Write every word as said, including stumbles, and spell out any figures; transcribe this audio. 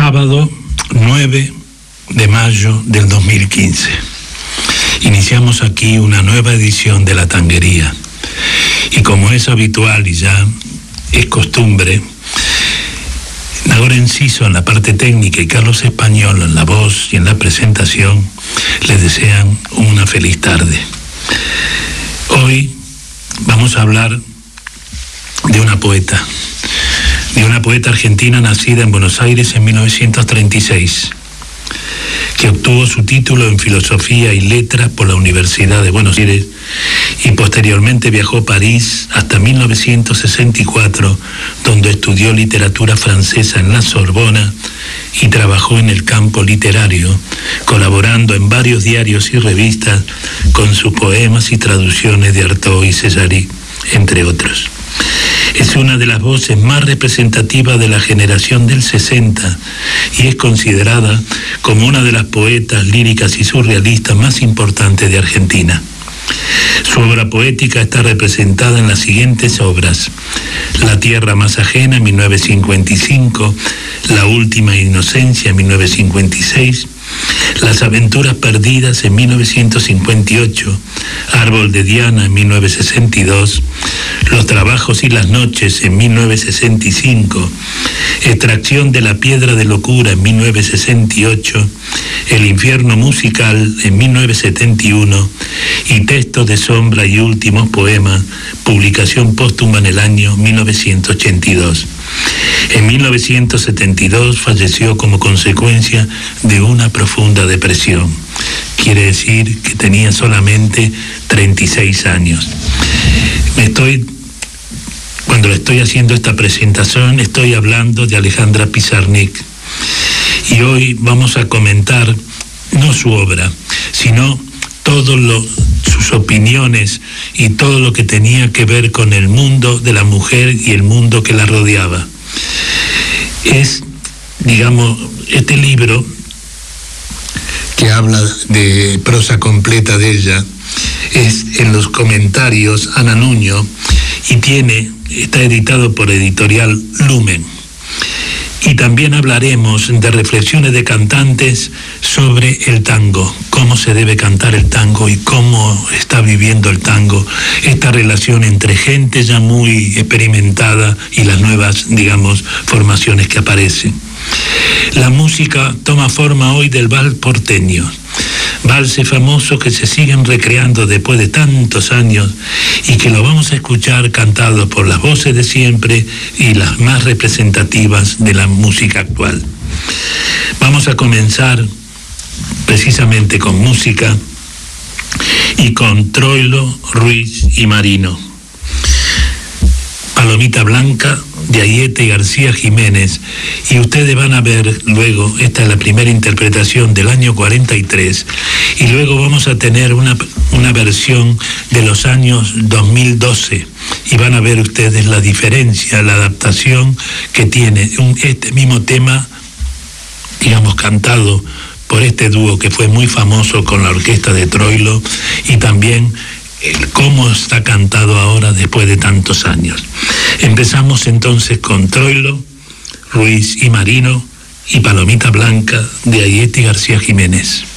sábado nueve de mayo del dos mil quince. Iniciamos aquí una nueva edición de La Tanguería. Y como es habitual y ya es costumbre, Nagore Enciso en la parte técnica y Carlos Español en la voz y en la presentación les desean una feliz tarde. Hoy vamos a hablar de una poeta, de una poeta argentina nacida en Buenos Aires en mil novecientos treinta y seis, que obtuvo su título en Filosofía y Letras por la Universidad de Buenos Aires y posteriormente viajó a París hasta mil novecientos sesenta y cuatro, donde estudió literatura francesa en la Sorbona y trabajó en el campo literario, colaborando en varios diarios y revistas con sus poemas y traducciones de Artaud y Césari, entre otros. Es una de las voces más representativas de la generación del sesenta y es considerada como una de las poetas líricas y surrealistas más importantes de Argentina. Su obra poética está representada en las siguientes obras: La tierra más ajena, mil novecientos cincuenta y cinco, La última inocencia, mil novecientos cincuenta y seis, Las aventuras perdidas en mil novecientos cincuenta y ocho, Árbol de Diana en mil novecientos sesenta y dos, Los trabajos y las noches en mil novecientos sesenta y cinco, Extracción de la piedra de locura en mil novecientos sesenta y ocho, El infierno musical en mil novecientos setenta y uno y Textos de sombra y últimos poemas, publicación póstuma en el año mil novecientos ochenta y dos. En mil novecientos setenta y dos falleció como consecuencia de una profunda depresión. Quiere decir que tenía solamente treinta y seis años. Me estoy, cuando le estoy haciendo esta presentación, estoy hablando de Alejandra Pizarnik. Y hoy vamos a comentar no su obra, sino todas sus opiniones y todo lo que tenía que ver con el mundo de la mujer y el mundo que la rodeaba. Es, digamos, este libro que habla de prosa completa de ella, es en los comentarios Ana Nuño y tiene, está editado por Editorial Lumen. Y también hablaremos de reflexiones de cantantes sobre el tango, cómo se debe cantar el tango y cómo está viviendo el tango, esta relación entre gente ya muy experimentada y las nuevas, digamos, formaciones que aparecen. La música toma forma hoy del vals porteño, valses famosos que se siguen recreando después de tantos años y que lo vamos a escuchar cantado por las voces de siempre y las más representativas de la música actual. Vamos a comenzar precisamente con música y con Troilo, Ruiz y Marino. Palomita Blanca, de Ayete y García Jiménez, y ustedes van a ver luego, esta es la primera interpretación del año cuarenta y tres, y luego vamos a tener una, una versión de los años dos mil doce, y van a ver ustedes la diferencia, la adaptación que tiene un, este mismo tema, digamos, cantado por este dúo que fue muy famoso con la orquesta de Troilo, y también el cómo está cantado ahora después de tantos años. Empezamos entonces con Troilo, Ruiz y Marino y Palomita Blanca de Ayete y García Jiménez.